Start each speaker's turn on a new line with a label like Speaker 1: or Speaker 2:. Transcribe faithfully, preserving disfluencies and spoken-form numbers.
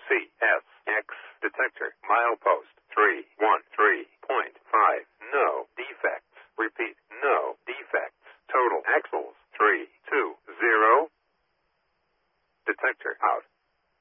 Speaker 1: C S X detector milepost three one three point five. No defects. Repeat, no defects. Total axles three two zero. Detector out.